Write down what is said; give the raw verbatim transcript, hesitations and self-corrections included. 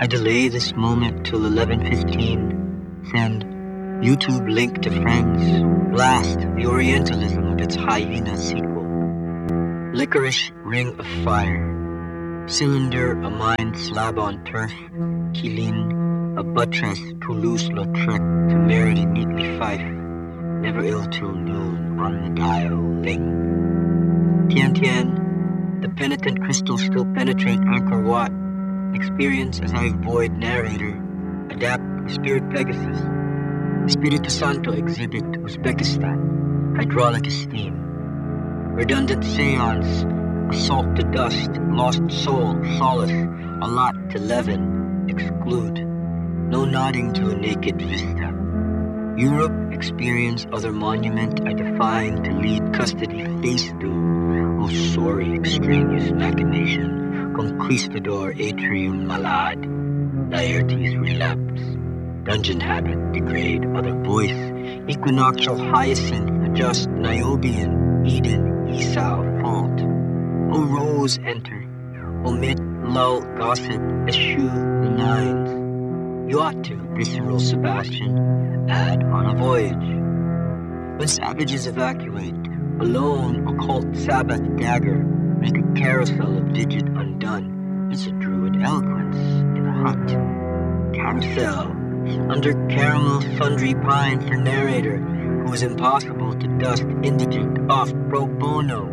I delay this moment till eleven fifteen. Send YouTube link to friends. Blast the Orientalism of its hyena sequel. Licorice Ring of Fire. Cylinder, a mine slab on turf. Kilin, a buttress, Toulouse-Lautrec, temerity neatly fife. Never ill till noon on the dial, ling. Tian Tian, the penitent crystal still penetrate Angkor Wat. Experience as I void narrator. Adapt the spirit Pegasus. Espiritu Santo exhibit Uzbekistan. Hydraulic esteem. Redundant seance. Assault to dust. Lost soul. Solace. A lot to leaven. Exclude. No nodding to a naked vista. Europe experience other monument I define to lead custody face through. Oh sorry extraneous machination. Conquistador atrium malad. Laertes relapse. Dungeon habit degrade other voice. Equinoctial hyacinth adjust Niobian. Eden Esau fault. O rose enter. Omit lull gossip. Eschew the nines. You ought to, visceral Sebastian. Add on a voyage. When savages evacuate, alone occult Sabbath dagger, make a carousel of digit undone. It's a druid eloquence in a hut. Carousel, under caramel sundry pine for narrator, who is impossible to dust indigent off pro bono.